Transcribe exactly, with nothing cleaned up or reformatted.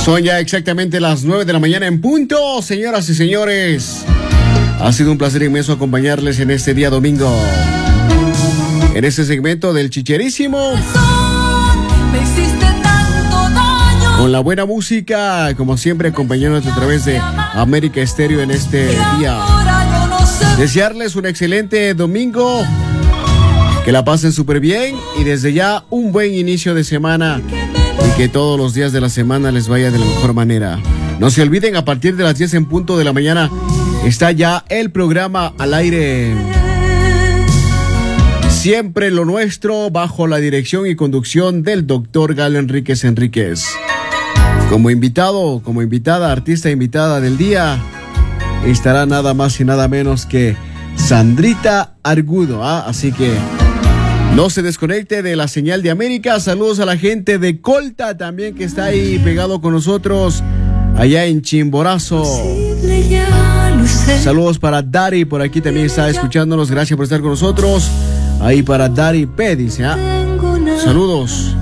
Son ya exactamente las nueve de la mañana en punto, señoras y señores. Ha sido un placer inmenso acompañarles en este día domingo, en este segmento del Chicherísimo, con la buena música, como siempre, acompañándonos a través de América Estéreo en este día. Desearles un excelente domingo, que la pasen súper bien y desde ya un buen inicio de semana y que todos los días de la semana les vaya de la mejor manera. No se olviden, a partir de las diez en punto de la mañana está ya el programa al aire. Siempre lo nuestro, bajo la dirección y conducción del doctor Galo Enríquez Enríquez. Como invitado, como invitada, artista invitada del día, estará nada más y nada menos que Sandrita Argudo, ¿ah? Así que no se desconecte de la señal de América. Saludos a la gente de Colta también, que está ahí pegado con nosotros allá en Chimborazo. Saludos para Dari, por aquí también está escuchándonos. Gracias por estar con nosotros. Ahí para Dari P, dice, ¿ah? Saludos.